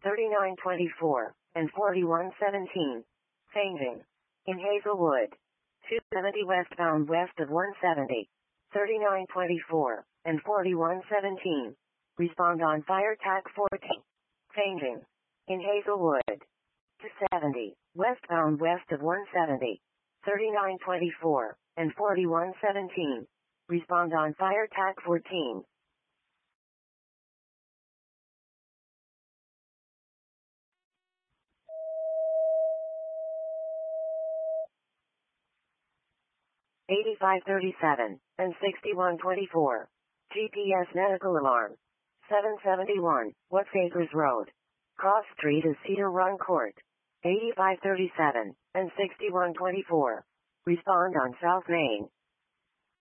3924, and 4117. Changing. In Hazelwood. 270 westbound west of 170. 3924, and 4117. Respond on fire TAC 14. Changing. In Hazelwood. 270, westbound west of 170. 3924, and 4117. Respond on fire TAC 14. $85.37, and 61.24. GPS medical alarm. 771, What's Acres Road. Cross Street is Cedar Run Court. $85.37, and 61.24. Respond on South Main.